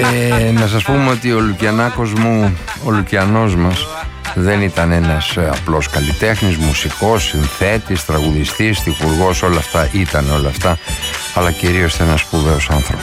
Να σας πούμε ότι ο Λουκιανάκος μου, ο Λουκιανός μας, δεν ήταν ένας απλός καλλιτέχνης, μουσικός, συνθέτης, τραγουδιστής, στιχουργός, όλα αυτά ήταν όλα αυτά, αλλά κυρίως ήταν ένας σπουδαίος άνθρωπος.